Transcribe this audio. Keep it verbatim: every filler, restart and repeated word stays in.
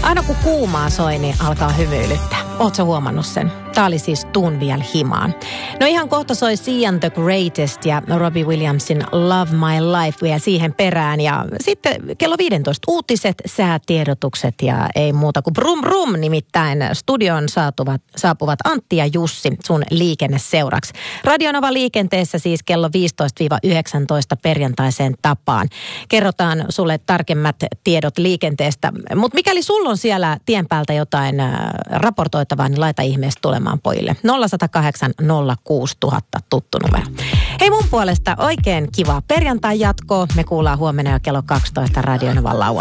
Aina kun kuumaa soi, niin alkaa hymyilyttää. Ootko huomannut sen? Tää oli siis Tuun vielä himaan. No ihan kohta soi Sia the Greatest ja Robbie Williamsin Love My Life vielä siihen perään. Ja sitten kello viisitoista uutiset, säätiedotukset ja ei muuta kuin brum brum. Nimittäin studion saatuvat, saapuvat Antti ja Jussi sun liikenneseuraksi. Radionova liikenteessä siis kello viisitoista yhdeksäntoista perjantaiseen tapaan. Kerrotaan sulle tarkemmat tiedot liikenteestä. Mutta mikäli sulla on siellä tien päältä jotain raportoitavaa, niin laita ihmeessä tulemaan pojille. nolla yksi nolla kahdeksan nolla kuusi nolla nolla nolla tuttu numero. Hei mun puolesta oikein kivaa perjantai jatkoa. Me kuullaan huomenna jo kello kaksitoista Radionovan lauantai.